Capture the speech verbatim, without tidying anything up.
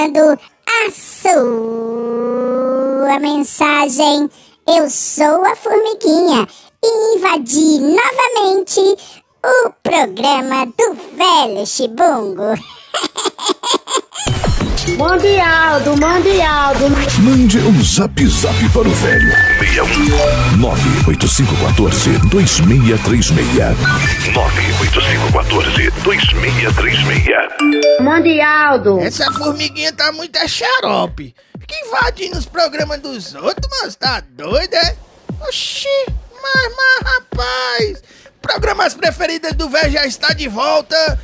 a sua mensagem. Eu sou a Formiguinha e invadi novamente o programa do velho Chibungo. Mande Aldo, mande Aldo. Mande um zap zap para o velho. seis um nove oito cinco um quatro dois seis três seis. nove oito cinco um quatro dois seis três seis. Mande Aldo. Essa formiguinha tá muito é xarope. Fica invadindo os programas dos outros, mas tá doido, é? Oxi, mas, mas rapaz, programas preferidas do velho já está de volta.